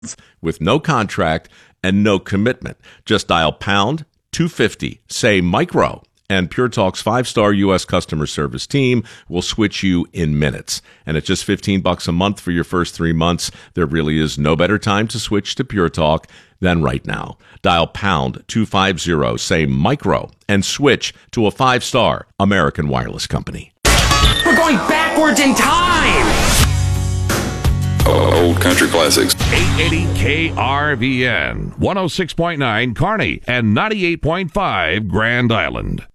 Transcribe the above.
with no contract and no commitment. Just dial pound 250, say micro, and Pure Talk's 5-star U.S. customer service team will switch you in minutes. And at just $15 a month for your first 3 months, there really is no better time to switch to Pure Talk than right now. Dial pound 250, say micro, and switch to a 5-star American Wireless company. We're going backwards in time! Old country classics. 880 KRVN, 106.9 Kearney, and 98.5 Grand Island.